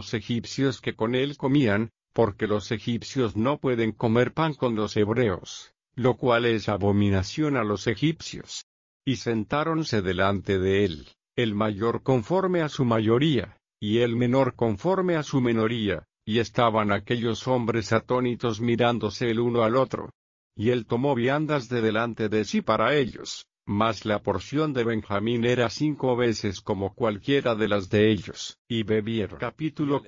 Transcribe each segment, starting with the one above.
los egipcios que con él comían, porque los egipcios no pueden comer pan con los hebreos, lo cual es abominación a los egipcios. Y sentáronse delante de él, el mayor conforme a su mayoría, y el menor conforme a su menoría, y estaban aquellos hombres atónitos mirándose el uno al otro. Y él tomó viandas de delante de sí para ellos, mas la porción de Benjamín era 5 veces como cualquiera de las de ellos, y bebieron. Capítulo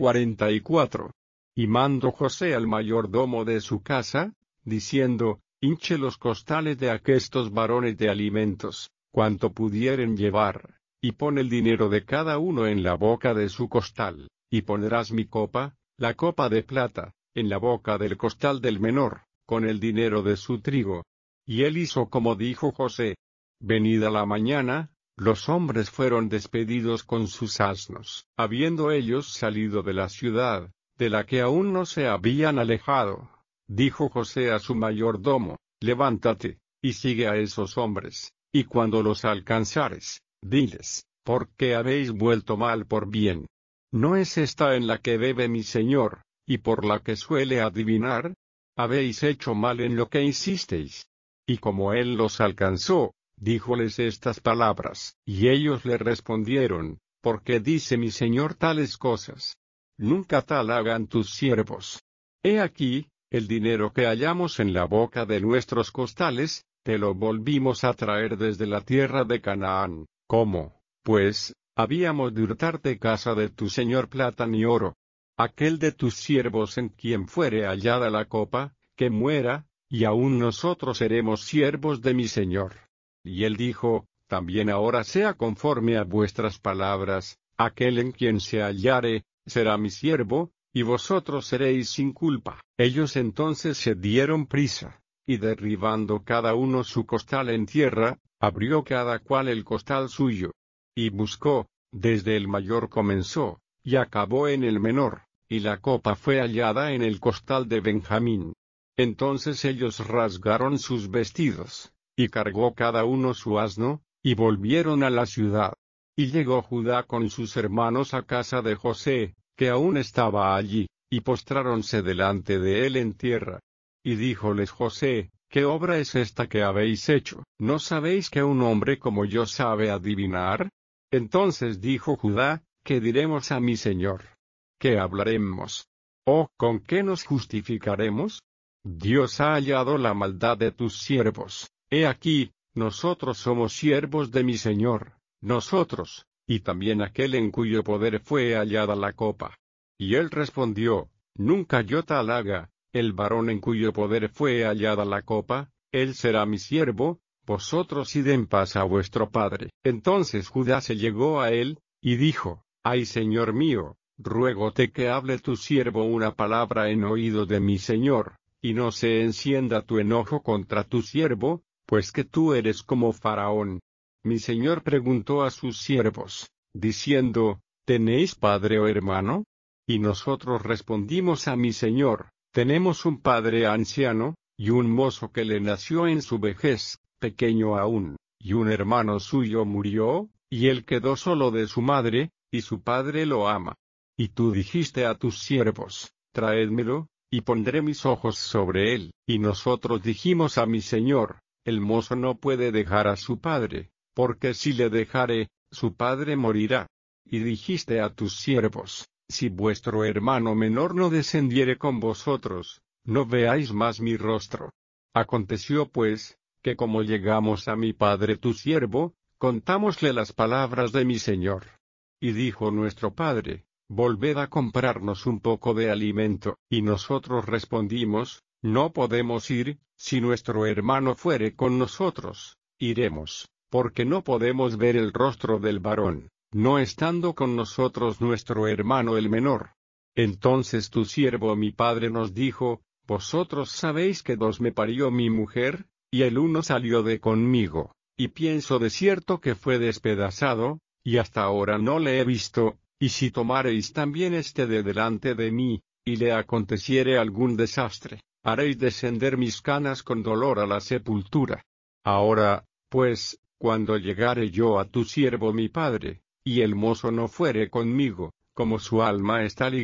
44. Y mandó José al mayordomo de su casa, diciendo, hinche los costales de aquestos varones de alimentos, cuanto pudieren llevar, y pon el dinero de cada uno en la boca de su costal, y pondrás mi copa, la copa de plata, en la boca del costal del menor, con el dinero de su trigo. Y él hizo como dijo José. Venida la mañana, los hombres fueron despedidos con sus asnos, habiendo ellos salido de la ciudad, de la que aún no se habían alejado. Dijo José a su mayordomo, levántate, y sigue a esos hombres, y cuando los alcanzares, diles, ¿por qué habéis vuelto mal por bien? ¿No es esta en la que bebe mi señor, y por la que suele adivinar? Habéis hecho mal en lo que hicisteis. Y como él los alcanzó, díjoles estas palabras, y ellos le respondieron, ¿por qué dice mi señor tales cosas? Nunca tal hagan tus siervos. He aquí, el dinero que hallamos en la boca de nuestros costales, te lo volvimos a traer desde la tierra de Canaán. ¿Cómo, pues, habíamos de hurtarte casa de tu señor plata ni oro? Aquel de tus siervos en quien fuere hallada la copa, que muera, y aún nosotros seremos siervos de mi señor. Y él dijo, también ahora sea conforme a vuestras palabras, aquel en quien se hallare, será mi siervo, y vosotros seréis sin culpa. Ellos entonces se dieron prisa, y derribando cada uno su costal en tierra, abrió cada cual el costal suyo. Y buscó, desde el mayor comenzó, y acabó en el menor, y la copa fue hallada en el costal de Benjamín. Entonces ellos rasgaron sus vestidos, y cargó cada uno su asno, y volvieron a la ciudad. Y llegó Judá con sus hermanos a casa de José, que aún estaba allí, y postráronse delante de él en tierra. Y díjoles José, ¿qué obra es esta que habéis hecho? ¿No sabéis que un hombre como yo sabe adivinar? Entonces dijo Judá, ¿qué diremos a mi señor? ¿Qué hablaremos? ¿O con qué nos justificaremos? Dios ha hallado la maldad de tus siervos. He aquí, nosotros somos siervos de mi señor, nosotros, y también aquel en cuyo poder fue hallada la copa. Y él respondió, nunca yo tal haga, el varón en cuyo poder fue hallada la copa, él será mi siervo, vosotros id en paz a vuestro padre. Entonces Judá se llegó a él, y dijo, ay señor mío, ruégote que hable tu siervo una palabra en oído de mi señor, y no se encienda tu enojo contra tu siervo, pues que tú eres como Faraón. Mi señor preguntó a sus siervos, diciendo, ¿tenéis padre o hermano? Y nosotros respondimos a mi señor, tenemos un padre anciano, y un mozo que le nació en su vejez, pequeño aún, y un hermano suyo murió, y él quedó solo de su madre, y su padre lo ama. Y tú dijiste a tus siervos, traédmelo, y pondré mis ojos sobre él. Y nosotros dijimos a mi señor, el mozo no puede dejar a su padre, porque si le dejare, su padre morirá. Y dijiste a tus siervos, si vuestro hermano menor no descendiere con vosotros, no veáis más mi rostro. Aconteció pues, que como llegamos a mi padre tu siervo, contámosle las palabras de mi señor. Y dijo nuestro padre, volved a comprarnos un poco de alimento. Y nosotros respondimos, no podemos ir, si nuestro hermano fuere con nosotros, iremos, porque no podemos ver el rostro del varón, no estando con nosotros nuestro hermano el menor. Entonces tu siervo mi padre nos dijo, vosotros sabéis que 2 me parió mi mujer, y el uno salió de conmigo, y pienso de cierto que fue despedazado, y hasta ahora no le he visto, y si tomareis también de delante de mí, y le aconteciere algún desastre, haréis descender mis canas con dolor a la sepultura. Ahora, pues, cuando llegare yo a tu siervo mi padre, y el mozo no fuere conmigo, como su alma está ligada